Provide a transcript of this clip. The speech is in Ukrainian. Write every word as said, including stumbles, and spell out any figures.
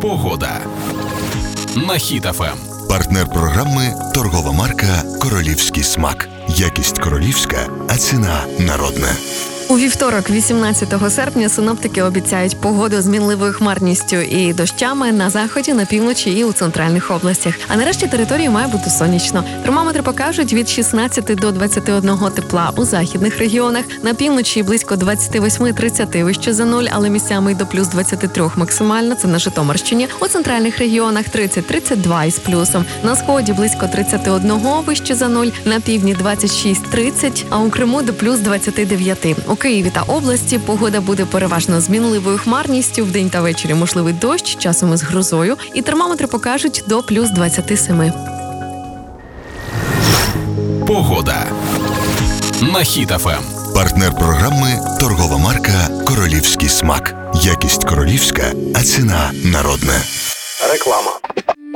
Погода на Хіт еф ем. Партнер програми – торгова марка «Королівський смак». Якість королівська, а ціна народна. У вівторок, вісімнадцятого серпня, синоптики обіцяють погоду з мінливою хмарністю і дощами на заході, на півночі і у центральних областях. А нарешті території має бути сонячно. Термометри покажуть від шістнадцяти до двадцяти одного тепла у західних регіонах. На півночі близько двадцять вісім - тридцять вище за нуль, але місцями й до плюс двадцяти трьох максимально, це на Житомирщині. У центральних регіонах тридцять - тридцять два із плюсом. На сході близько тридцять один вище за нуль, на півдні двадцять шість - тридцять, а у Криму до плюс двадцять дев'ять. У Києві та області погода буде переважно з мінливою хмарністю, вдень та ввечері можливий дощ, часом із грозою, і термометри покажуть до плюс двадцять сім. Погода на Хіт еф ем. Партнер програми – торгова марка «Королівський смак». Якість королівська, а ціна народна. Реклама.